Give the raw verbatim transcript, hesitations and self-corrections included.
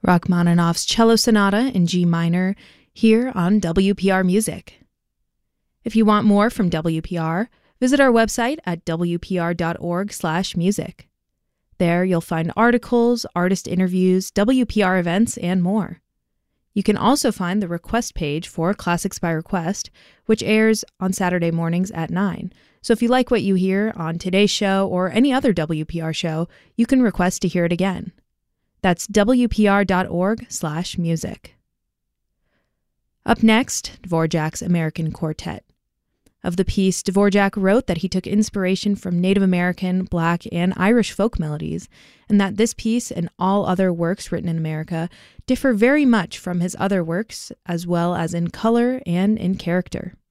Rachmaninoff's Cello Sonata in G minor, here on W P R Music. If you want more from W P R, visit our website at w p r dot org slash music. There you'll find articles, artist interviews, W P R events, and more. You can also find the request page for Classics by Request, which airs on Saturday mornings at nine. So if you like what you hear on today's show or any other W P R show, you can request to hear it again. That's w p r dot org slash music. Up next, Dvorak's American Quartet. Of the piece, Dvorak wrote that he took inspiration from Native American, Black, and Irish folk melodies, and that this piece and all other works written in America differ very much from his other works, as well as in color and in character.